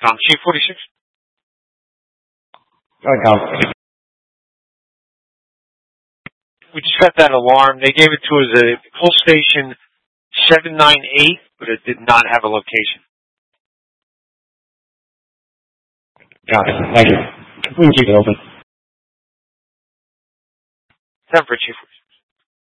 Chief 46. Go ahead, Tom. We just got that alarm. They gave it to us at full station 798, but it did not have a location. Got it. Thank you. We can keep it open. Time for Chief 46.